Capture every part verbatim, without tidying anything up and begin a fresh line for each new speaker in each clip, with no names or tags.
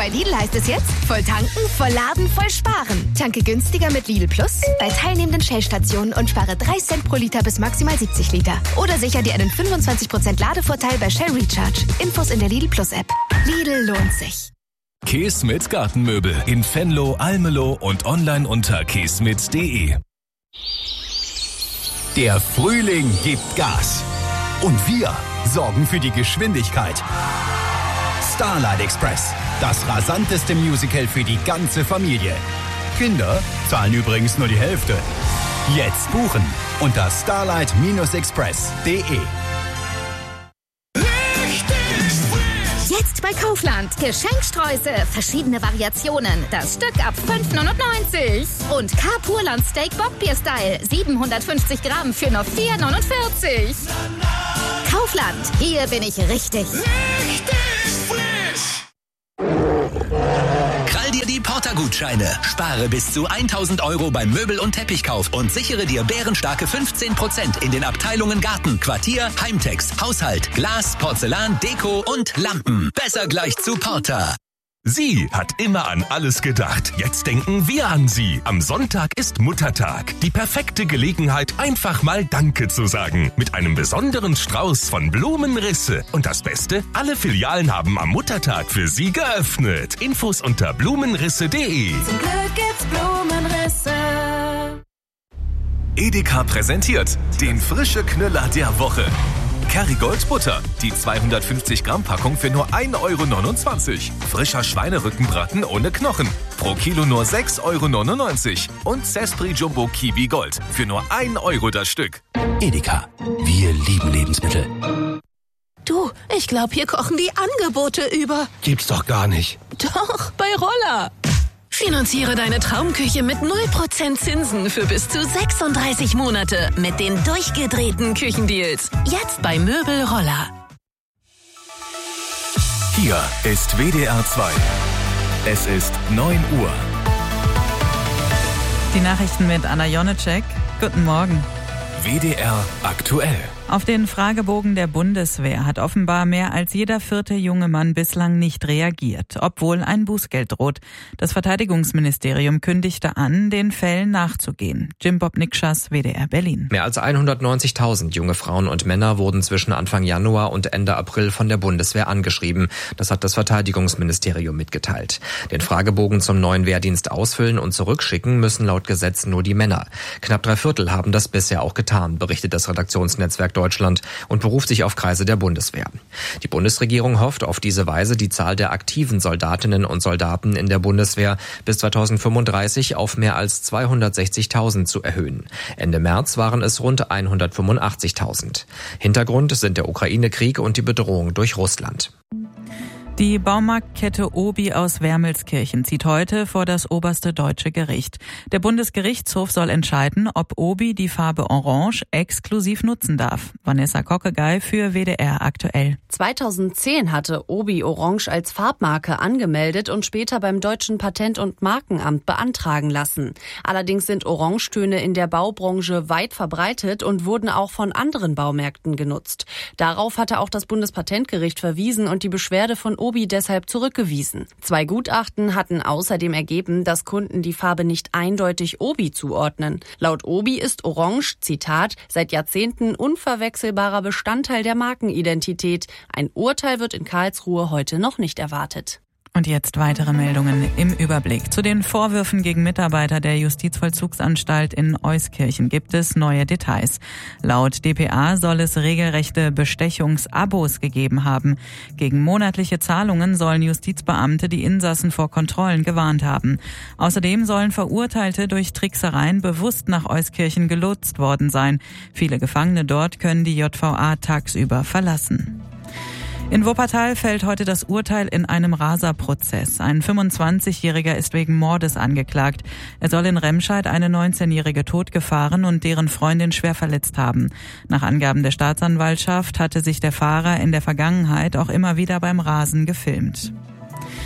Bei Lidl heißt es jetzt, voll tanken, voll laden, voll sparen. Tanke günstiger mit Lidl Plus bei teilnehmenden Shell-Stationen und spare drei Cent pro Liter bis maximal siebzig Liter. Oder sicher dir einen fünfundzwanzig Prozent Ladevorteil bei Shell Recharge. Infos in der Lidl Plus App. Lidl lohnt sich.
Keesmit Gartenmöbel in Venlo, Almelo und online unter keesmit punkt de.
Der Frühling gibt Gas. Und wir sorgen für die Geschwindigkeit. Starlight Express, das rasanteste Musical für die ganze Familie. Kinder zahlen übrigens nur die Hälfte. Jetzt buchen unter starlight express punkt de.
Jetzt bei Kaufland. Geschenksträuße, verschiedene Variationen. Das Stück ab fünf neunundneunzig. Und K-Purland Steak Bockbier-Style. siebenhundertfünfzig Gramm für nur vier neunundvierzig. Kaufland, hier bin ich richtig.
Richtig frisch.
Krall dir die Porter-Gutscheine. Spare bis zu tausend Euro beim Möbel- und Teppichkauf und sichere dir bärenstarke fünfzehn Prozent in den Abteilungen Garten, Quartier, Heimtex, Haushalt, Glas, Porzellan, Deko und Lampen. Besser gleich zu Porter.
Sie hat immer an alles gedacht. Jetzt denken wir an Sie. Am Sonntag ist Muttertag. Die perfekte Gelegenheit, einfach mal Danke zu sagen. Mit einem besonderen Strauß von Blumenrisse. Und das Beste, alle Filialen haben am Muttertag für Sie geöffnet. Infos unter blumenrisse punkt de.
Zum Glück gibt's Blumenrisse.
Edeka präsentiert den frische Knüller der Woche. Kerrygold Butter, die zweihundertfünfzig Gramm Packung für nur ein Euro neunundzwanzig. Frischer Schweinerückenbraten ohne Knochen, pro Kilo nur sechs Euro neunundneunzig. Und Zespri Jumbo Kiwi Gold für nur ein Euro das Stück.
Edeka, wir lieben Lebensmittel.
Du, ich glaube, hier kochen die Angebote über.
Gibt's doch gar nicht.
Doch, bei Roller. Finanziere deine Traumküche mit null Prozent Zinsen für bis zu sechsunddreißig Monate mit den durchgedrehten Küchendeals. Jetzt bei Möbel Roller.
Hier ist W D R zwei. Es ist neun Uhr.
Die Nachrichten mit Anna Jonecek. Guten Morgen.
W D R aktuell.
Auf den Fragebogen der Bundeswehr hat offenbar mehr als jeder vierte junge Mann bislang nicht reagiert, obwohl ein Bußgeld droht. Das Verteidigungsministerium kündigte an, den Fällen nachzugehen. Jim Bob Nikschas, W D R Berlin.
Mehr als hundertneunzigtausend junge Frauen und Männer wurden zwischen Anfang Januar und Ende April von der Bundeswehr angeschrieben. Das hat das Verteidigungsministerium mitgeteilt. Den Fragebogen zum neuen Wehrdienst ausfüllen und zurückschicken müssen laut Gesetz nur die Männer. Knapp drei Viertel haben das bisher auch getan, berichtet das Redaktionsnetzwerk Deutschland und beruft sich auf Kreise der Bundeswehr. Die Bundesregierung hofft auf diese Weise, die Zahl der aktiven Soldatinnen und Soldaten in der Bundeswehr bis zweitausendfünfunddreißig auf mehr als zweihundertsechzigtausend zu erhöhen. Ende März waren es rund hundertfünfundachtzigtausend. Hintergrund sind der Ukraine-Krieg und die Bedrohung durch Russland.
Die Baumarktkette Obi aus Wermelskirchen zieht heute vor das oberste deutsche Gericht. Der Bundesgerichtshof soll entscheiden, ob Obi die Farbe Orange exklusiv nutzen darf. Vanessa Kockegei für W D R aktuell.
zweitausendzehn hatte Obi Orange als Farbmarke angemeldet und später beim Deutschen Patent- und Markenamt beantragen lassen. Allerdings sind Orangetöne in der Baubranche weit verbreitet und wurden auch von anderen Baumärkten genutzt. Darauf hatte auch das Bundespatentgericht verwiesen und die Beschwerde von Obi deshalb zurückgewiesen. Zwei Gutachten hatten außerdem ergeben, dass Kunden die Farbe nicht eindeutig Obi zuordnen. Laut Obi ist Orange, Zitat, seit Jahrzehnten unverwechselbarer Bestandteil der Markenidentität. Ein Urteil wird in Karlsruhe heute noch nicht erwartet.
Und jetzt weitere Meldungen im Überblick. Zu den Vorwürfen gegen Mitarbeiter der Justizvollzugsanstalt in Euskirchen gibt es neue Details. Laut d p a soll es regelrechte Bestechungsabos gegeben haben. Gegen monatliche Zahlungen sollen Justizbeamte die Insassen vor Kontrollen gewarnt haben. Außerdem sollen Verurteilte durch Tricksereien bewusst nach Euskirchen gelotst worden sein. Viele Gefangene dort können die J V A tagsüber verlassen. In Wuppertal fällt heute das Urteil in einem Raserprozess. Ein fünfundzwanzigjähriger ist wegen Mordes angeklagt. Er soll in Remscheid eine neunzehnjährige totgefahren und deren Freundin schwer verletzt haben. Nach Angaben der Staatsanwaltschaft hatte sich der Fahrer in der Vergangenheit auch immer wieder beim Rasen gefilmt.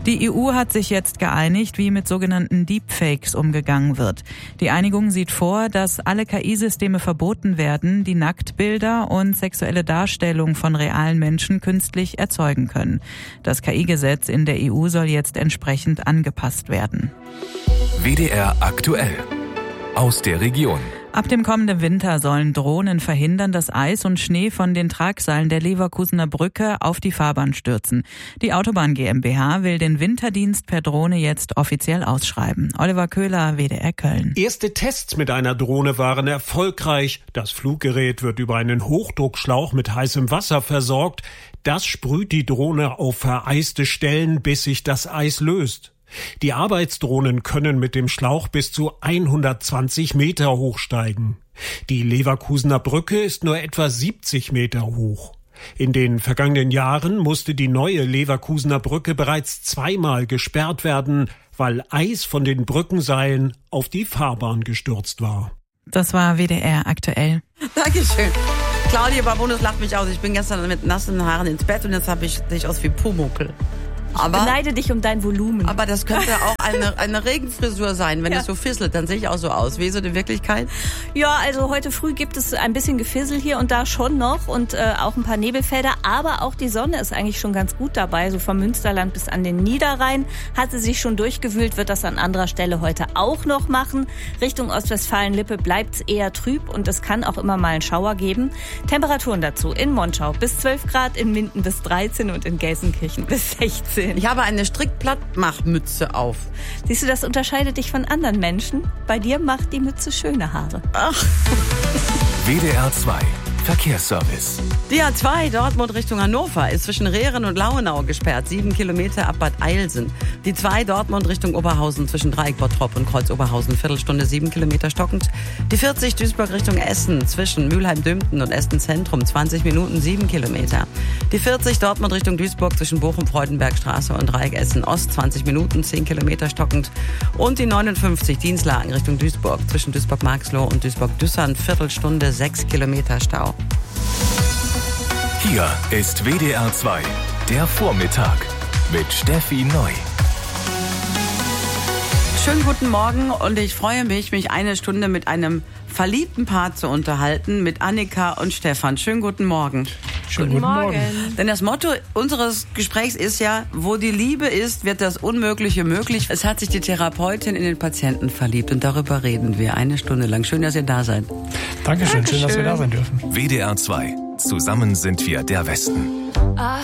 Die E U hat sich jetzt geeinigt, wie mit sogenannten Deepfakes umgegangen wird. Die Einigung sieht vor, dass alle K I-Systeme verboten werden, die Nacktbilder und sexuelle Darstellungen von realen Menschen künstlich erzeugen können. Das K I-Gesetz in der E U soll jetzt entsprechend angepasst werden.
W D R aktuell. Aus der Region.
Ab dem kommenden Winter sollen Drohnen verhindern, dass Eis und Schnee von den Tragseilen der Leverkusener Brücke auf die Fahrbahn stürzen. Die Autobahn GmbH will den Winterdienst per Drohne jetzt offiziell ausschreiben. Oliver Köhler, W D R Köln.
Erste Tests mit einer Drohne waren erfolgreich. Das Fluggerät wird über einen Hochdruckschlauch mit heißem Wasser versorgt. Das sprüht die Drohne auf vereiste Stellen, bis sich das Eis löst. Die Arbeitsdrohnen können mit dem Schlauch bis zu hundertzwanzig Meter hochsteigen. Die Leverkusener Brücke ist nur etwa siebzig Meter hoch. In den vergangenen Jahren musste die neue Leverkusener Brücke bereits zweimal gesperrt werden, weil Eis von den Brückenseilen auf die Fahrbahn gestürzt war.
Das war W D R aktuell.
Dankeschön. Claudia Barbonus lacht mich aus. Ich bin gestern mit nassen Haaren ins Bett und jetzt habe ich dich aus wie Pumuckl. Aber,
ich beneide dich um dein Volumen.
Aber das könnte auch eine, eine Regenfrisur sein. Wenn ja. es so fisselt, dann sehe ich auch so aus. Wie so die Wirklichkeit?
Ja, also heute früh gibt es ein bisschen Gefissel hier und da schon noch und äh, auch ein paar Nebelfelder. Aber auch die Sonne ist eigentlich schon ganz gut dabei. So vom Münsterland bis an den Niederrhein hat sie sich schon durchgewühlt, wird das an anderer Stelle heute auch noch machen. Richtung Ostwestfalen-Lippe bleibt es eher trüb und es kann auch immer mal einen Schauer geben. Temperaturen dazu in Monschau bis zwölf Grad, in Minden bis dreizehn und in Gelsenkirchen bis sechzehn.
Ich habe eine Strickplattmachmütze auf.
Siehst du, das unterscheidet dich von anderen Menschen. Bei dir macht die Mütze schöne Haare.
Ach.
W D R zwei Verkehrsservice.
Die A zwei Dortmund Richtung Hannover ist zwischen Rehren und Lauenau gesperrt. Sieben Kilometer ab Bad Eilsen. Die zwei Dortmund Richtung Oberhausen zwischen Dreieck Bottrop und Kreuz Oberhausen. Viertelstunde, sieben Kilometer stockend. Die vierzig Duisburg Richtung Essen zwischen Mülheim-Dümpten und Essen Zentrum. zwanzig Minuten, sieben Kilometer. Die vierzig Dortmund Richtung Duisburg zwischen Bochum-Freudenbergstraße und Dreieck Essen Ost. zwanzig Minuten, zehn Kilometer stockend. Und die neunundfünfzig Dienstlagen Richtung Duisburg zwischen Duisburg-Marxloh und Duisburg-Düssern. Viertelstunde, sechs Kilometer Stau.
Hier ist W D R zwei, der Vormittag mit Steffi Neu.
Schönen guten Morgen und ich freue mich, mich eine Stunde mit einem verliebten Paar zu unterhalten, mit Annika und Stefan. Schönen guten Morgen.
Schönen guten, guten Morgen.
Morgen. Denn das Motto unseres Gesprächs ist ja, wo die Liebe ist, wird das Unmögliche möglich. Es hat sich die Therapeutin in den Patienten verliebt und darüber reden wir eine Stunde lang. Schön, dass ihr da seid.
Dankeschön, Dankeschön. Schön, dass wir da sein dürfen.
W D R zwei. Zusammen sind wir der Westen.
I